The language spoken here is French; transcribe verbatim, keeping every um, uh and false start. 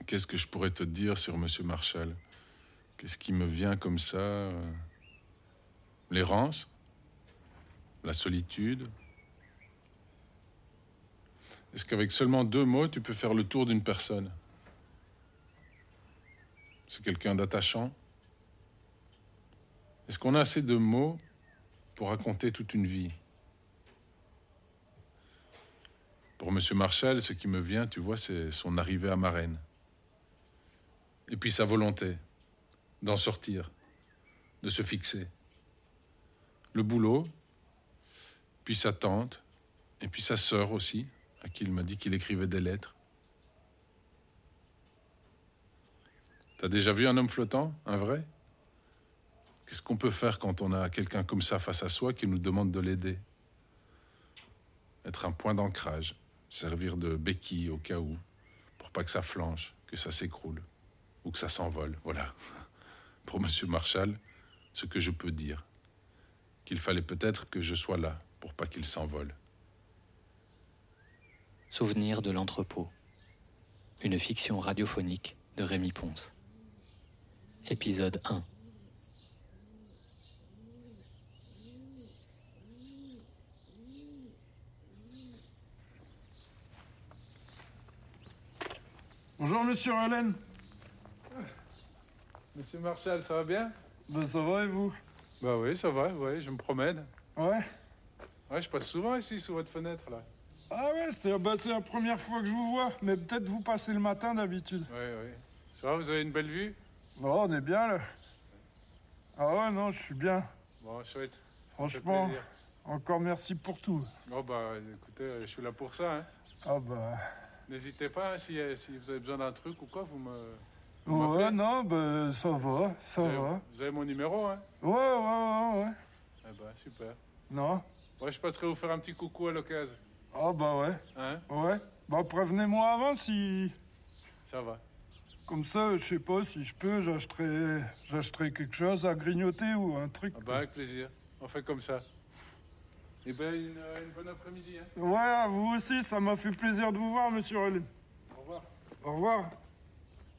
Qu'est-ce que je pourrais te dire sur Monsieur Marshall? Qu'est-ce qui me vient comme ça? euh, L'errance? La solitude? Est-ce qu'avec seulement deux mots, tu peux faire le tour d'une personne? C'est quelqu'un d'attachant? Est-ce qu'on a assez de mots pour raconter toute une vie? Pour Monsieur Marshall, ce qui me vient, tu vois, c'est son arrivée à Marennes. Et puis sa volonté d'en sortir, de se fixer. Le boulot, puis sa tante, et puis sa sœur aussi, à qui il m'a dit qu'il écrivait des lettres. T'as déjà vu un homme flottant, un vrai? Qu'est-ce qu'on peut faire quand on a quelqu'un comme ça face à soi qui nous demande de l'aider? Être un point d'ancrage, servir de béquille au cas où, pour pas que ça flanche, que ça s'écroule, ou que ça s'envole, voilà. Pour Monsieur Marshall, ce que je peux dire, qu'il fallait peut-être que je sois là, pour pas qu'il s'envole. Souvenir de l'entrepôt. Une fiction radiophonique de Rémi Ponce. Épisode un. Bonjour, monsieur Allen. Monsieur Marshall, ça va bien? Ben, ça va et vous? Bah oui, ça va, ouais, je me promène. Ouais? Ouais, je passe souvent ici, sous votre fenêtre, là. Ah ouais, c'était, bah, c'est la première fois que je vous vois, mais peut-être vous passez le matin d'habitude. Ouais, ouais. Ça va, vous avez une belle vue? Non, on est bien, là. Ah ouais, non, je suis bien. Bon, chouette. Franchement, encore merci pour tout. Oh bah, écoutez, je suis là pour ça, hein. Ah bah... N'hésitez pas, hein, si, si vous avez besoin d'un truc ou quoi, vous me... vous Ouais, m'appelez. non, bah, ça va, ça vous avez, va. Vous avez mon numéro, hein? Ouais, ouais, ouais, ouais. Eh bah, super. Non? Ouais, je passerai vous faire un petit coucou à l'occasion. Ah bah ouais. Hein? Ouais. Bah, prévenez-moi avant si... Ça va. Comme ça, je sais pas, si je peux, j'achèterai... j'achèterai quelque chose à grignoter ou un truc. Ah bah, avec plaisir. On fait comme ça. Eh ben, une, une bonne après-midi, hein. Ouais, à vous aussi, ça m'a fait plaisir de vous voir, monsieur Allen. Au revoir. Au revoir.